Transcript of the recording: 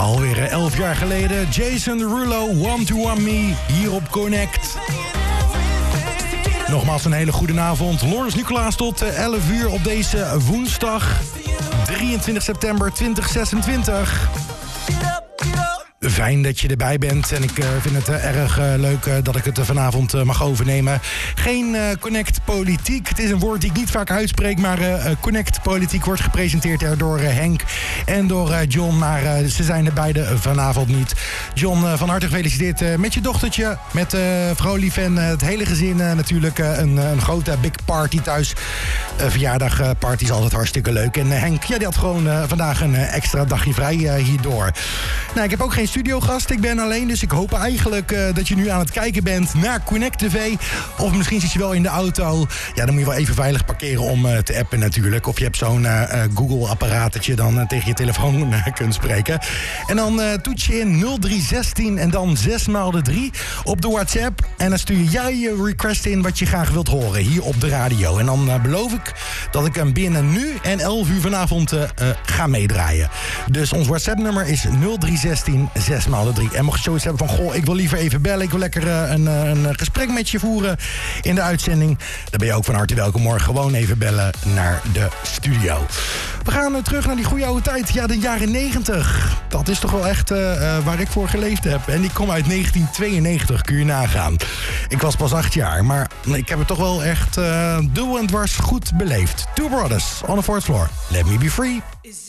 Alweer 11 jaar geleden. Jason Derulo, One to One Me, hier op Connect. Nogmaals een hele goede avond. Lourdes Nicolaas tot 11 uur op deze woensdag 23 september 2026. Fijn dat je erbij bent en ik vind het erg leuk dat ik het vanavond mag overnemen. Geen Connect Politiek, het is een woord die ik niet vaak uitspreek, maar Connect Politiek wordt gepresenteerd door Henk en door John, maar ze zijn er beide vanavond niet. John, van harte gefeliciteerd met je dochtertje, met vrouw lief en het hele gezin natuurlijk. Een grote big party thuis. Verjaardagparty is altijd hartstikke leuk. En Henk, ja, die had gewoon vandaag een extra dagje vrij hierdoor. Nou, ik heb ook geen studiogast, ik ben alleen, dus ik hoop eigenlijk dat je nu aan het kijken bent naar Connect TV. Of misschien zit je wel in de auto. Ja, dan moet je wel even veilig parkeren om te appen natuurlijk. Of je hebt zo'n Google-apparaat dat je dan tegen je telefoon kunt spreken. En dan toets je in 0316 en dan 6x3 op de WhatsApp. En dan stuur jij je request in wat je graag wilt horen hier op de radio. En dan beloof ik dat ik hem binnen nu en 11 uur vanavond ga meedraaien. Dus ons WhatsApp-nummer is 0316 6x3. En mocht je zoiets hebben van, goh, ik wil liever even bellen, ik wil lekker een gesprek met je voeren in de uitzending, dan ben je ook van harte welkom. Morgen gewoon even bellen naar de studio. We gaan terug naar die goede oude tijd. Ja, de jaren 90. Dat is toch wel echt waar ik voor geleefd heb. En die kom uit 1992, kun je nagaan. Ik was pas 8 jaar, maar ik heb het toch wel echt dubbel en dwars goed beleefd. Two Brothers on the fourth floor. Let me be free.